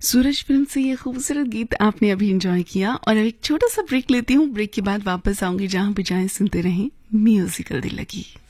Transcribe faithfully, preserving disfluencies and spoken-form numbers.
सूरज film से ये खूबसूरत गीत आपने अभी एंजॉय किया और अब एक छोटा सा ब्रेक लेती हूँ। ब्रेक के बाद वापस आऊंगी जहां भी जाएं सुनते रहें म्यूजिकल दिल लगी।